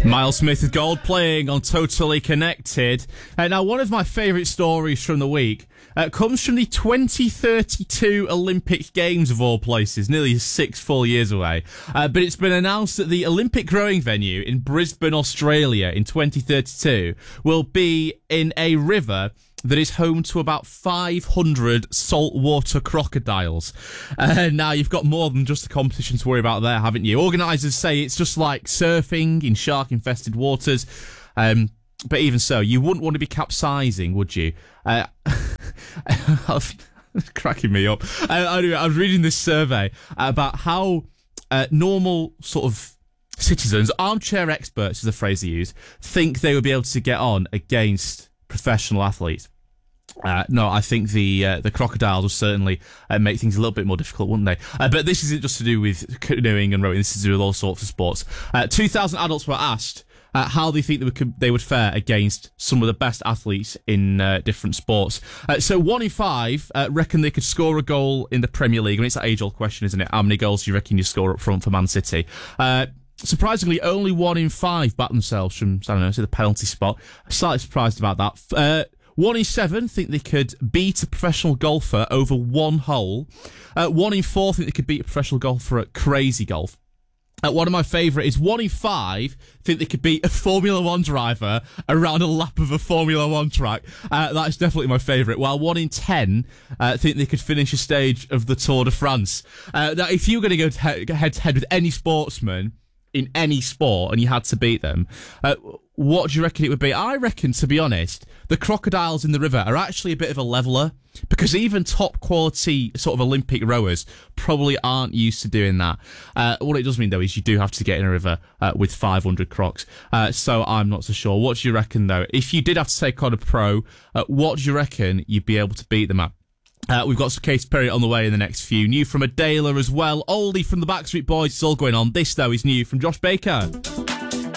Miles Smith with Gold playing on Totally Connected. Now, one of my favourite stories from the week comes from the 2032 Olympic Games, of all places, nearly 6 full years away. But it's been announced that the Olympic rowing venue in Brisbane, Australia in 2032 will be in a river that is home to about 500 saltwater crocodiles. Now, you've got more than just a competition to worry about there, haven't you? Organisers say it's just like surfing in shark-infested waters. But even so, you wouldn't want to be capsizing, would you? Cracking me up. Anyway, I was reading this survey about how normal sort of citizens, armchair experts is the phrase they use, think they would be able to get on against professional athletes. No, I think the crocodiles will certainly make things a little bit more difficult, wouldn't they? But this isn't just to do with canoeing and rowing. This is to do with all sorts of sports. 2,000 adults were asked how they think they would fare against some of the best athletes in different sports. So 1 in 5 reckon they could score a goal in the Premier League. I mean, it's an age-old question, isn't it? How many goals do you reckon you score up front for Man City? Surprisingly, only 1 in 5 bat themselves from, I don't know, the penalty spot. Slightly surprised about that. 1 in 7 think they could beat a professional golfer over one hole. 1 in 4 think they could beat a professional golfer at crazy golf. One of my favourite is 1 in 5 think they could beat a Formula 1 driver around a lap of a Formula 1 track. That's definitely my favourite. While 1 in 10 think they could finish a stage of the Tour de France. Now, if you were going to go head to head with any sportsman in any sport and you had to beat them, what do you reckon it would be? I reckon, to be honest, the crocodiles in the river are actually a bit of a leveller, because even top quality sort of Olympic rowers probably aren't used to doing that. What it does mean, though, is you do have to get in a river with 500 crocs. So I'm not so sure. What do you reckon, though? If you did have to take on a pro, what do you reckon you'd be able to beat them at? We've got some Katy Perry on the way in the next few. New from Adela as well. Oldie from the Backstreet Boys. It's all going on. This, though, is new from Josh Baker.